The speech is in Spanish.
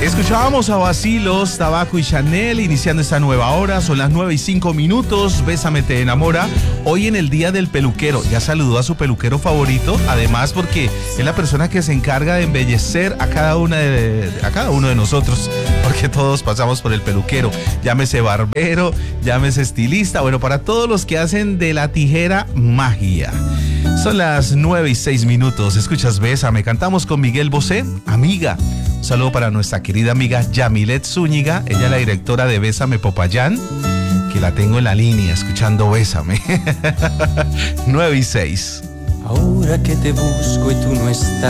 Escuchábamos a Bacilos, Tabaco y Chanel iniciando esta nueva hora. Son las 9:05. Bésame te enamora. Hoy en el día del peluquero. Ya saludó a su peluquero favorito. Además porque es la persona que se encarga de embellecer a cada uno de nosotros. Porque todos pasamos por el peluquero. Llámese barbero, llámese estilista. Bueno, para todos los que hacen de la tijera magia. Son las 9:06. Escuchas Bésame. Cantamos con Miguel Bosé, Amiga. Un saludo para nuestra querida amiga Yamilet Zúñiga, ella es la directora de Bésame Popayán, que la tengo en la línea escuchando Bésame. 9:06. Ahora que te busco y tú no estás.